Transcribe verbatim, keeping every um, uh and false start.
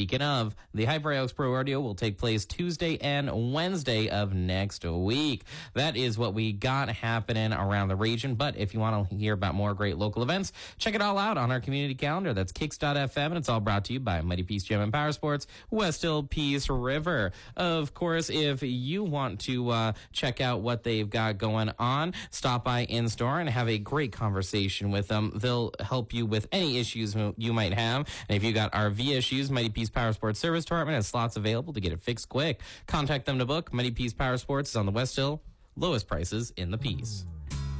Speaking of, the Hyper Oaks Pro Rodeo will take place Tuesday and Wednesday of next week. That is what we got happening around the region. But if you want to hear about more great local events, check it all out on our community calendar. That's kicks dot f m, and it's all brought to you by Mighty Peace Gym and Power Sports, West Hill Peace River. Of course, if you want to uh, check out what they've got going on, stop by in-store and have a great conversation with them. They'll help you with any issues you might have. And if you got R V issues, Mighty Peace Power Sports Service Department has slots available to get it fixed quick. Contact them to book. Mighty Peace Power Sports is on the West Hill. Lowest prices in the Peace.